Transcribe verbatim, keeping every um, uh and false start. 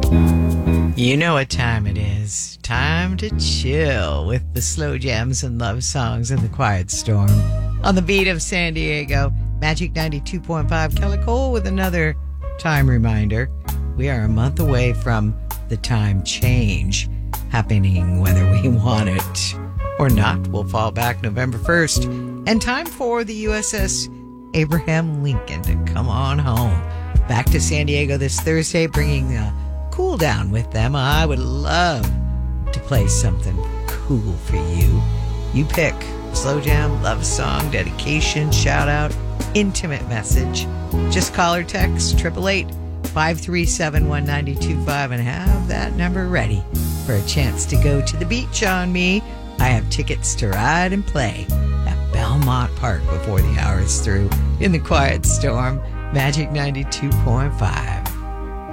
You know what time it is. Time to chill with the slow jams and love songs in the Quiet Storm. On the beat of San Diego, Magic ninety-two point five, Kelly Cole with another time reminder. We are a month away from the time change happening whether we want it or not. We'll fall back November first. And time for the U S S Abraham Lincoln to come on home. Back to San Diego this Thursday, bringing a cool down with them. I would love to play something cool for you. You pick slow jam, love song, dedication, shout out, intimate message. Just call or text triple eight, five three seven, one nine two five and have that number ready for a chance to go to the beach on me. I have tickets to ride and play at Belmont Park before the hour is through in the Quiet Storm. Magic ninety-two point five.